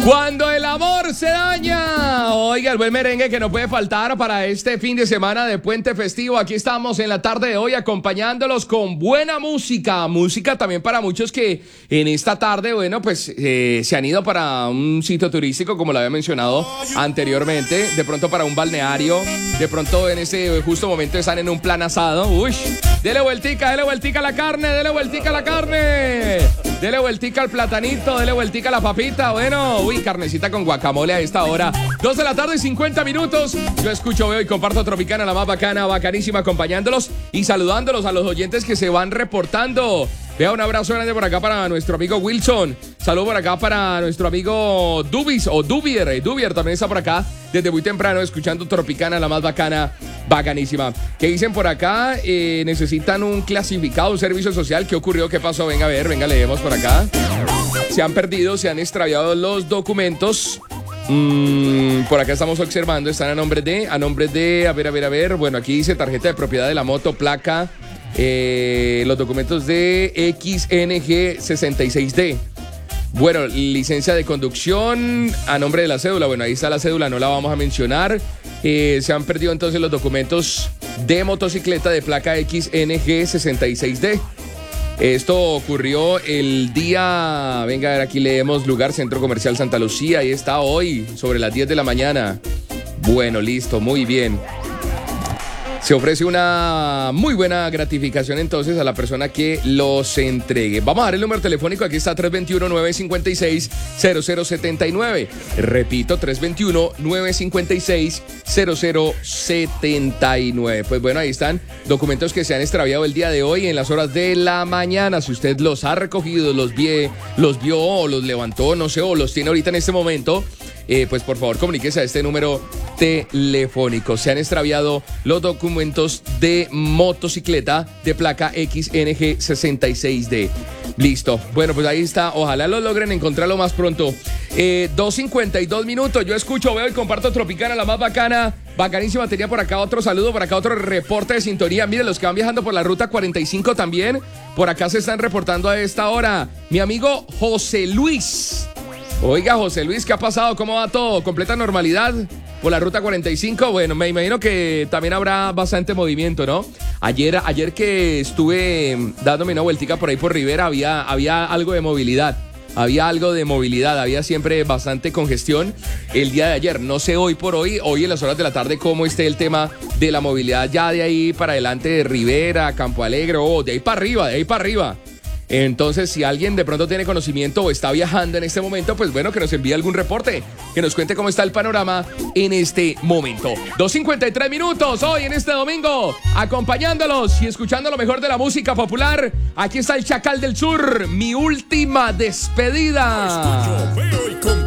Cuando el amor se daña. Oiga, el buen merengue que no puede faltar para este fin de semana de puente festivo. Aquí estamos en la tarde de hoy acompañándolos con buena música. Música también para muchos que en esta tarde, bueno, pues se han ido para un sitio turístico, como lo había mencionado anteriormente. De pronto para un balneario. De pronto en ese justo momento están en un plan asado. Uy, dele vueltica a la carne, dele vueltica a la carne. Dele vueltica al platanito, dele vueltica a la papita. Bueno, uy, carnecita con guacamole a esta hora. 2 de la tarde y 50 minutos. Yo escucho, veo y comparto Tropicana, la más bacana, bacanísima, acompañándolos y saludándolos a los oyentes que se van reportando. Vea, un abrazo grande por acá para nuestro amigo Wilson. Saludo por acá para nuestro amigo Dubis o Dubier. Dubier también está por acá desde muy temprano escuchando Tropicana, la más bacana, bacanísima. ¿Qué dicen por acá? Necesitan un clasificado, un servicio social. ¿Qué ocurrió? ¿Qué pasó? Venga a ver, venga, leemos por acá. Se han perdido, se han extraviado los documentos. Por acá estamos observando, están a nombre de, a ver. Bueno, aquí dice tarjeta de propiedad de la moto, placa, los documentos de XNG66D. Bueno, licencia de conducción a nombre de la cédula. Bueno, ahí está la cédula, no la vamos a mencionar. Se han perdido entonces los documentos de motocicleta de placa XNG66D. Esto ocurrió el día, venga a ver, aquí leemos, lugar Centro Comercial Santa Lucía, ahí está hoy, sobre las 10 de la mañana. Bueno, listo, muy bien. Se ofrece una muy buena gratificación entonces a la persona que los entregue. Vamos a dar el número telefónico, aquí está 321-956-0079. Repito, 321-956-0079. Pues bueno, ahí están documentos que se han extraviado el día de hoy en las horas de la mañana. Si usted los ha recogido, los vio o los levantó, no sé, o los tiene ahorita en este momento, pues por favor comuníquese a este número telefónico. Se han extraviado los documentos de motocicleta de placa XNG66D. Listo. Bueno, pues ahí está. Ojalá lo logren encontrarlo más pronto. 2:52 minutos. Yo escucho, veo y comparto Tropicana, la más bacana. Bacanísima. Tenía por acá otro saludo, por acá otro reporte de sintonía. Miren, los que van viajando por la ruta 45 también. Por acá se están reportando a esta hora. Mi amigo José Luis. Oiga, José Luis, ¿qué ha pasado? ¿Cómo va todo? ¿Completa normalidad por la ruta 45? Bueno, me imagino que también habrá bastante movimiento, ¿no? Ayer que estuve dándome una vueltica por ahí por Rivera, había algo de movilidad. Había siempre bastante congestión el día de ayer. No sé hoy en las horas de la tarde, cómo esté el tema de la movilidad ya de ahí para adelante de Rivera, Campo Alegre, de ahí para arriba. Entonces, si alguien de pronto tiene conocimiento o está viajando en este momento, pues bueno, que nos envíe algún reporte, que nos cuente cómo está el panorama en este momento. 2:53 minutos hoy en este domingo, acompañándolos y escuchando lo mejor de la música popular. Aquí está el Chacal del Sur, mi última despedida. Escucho, veo y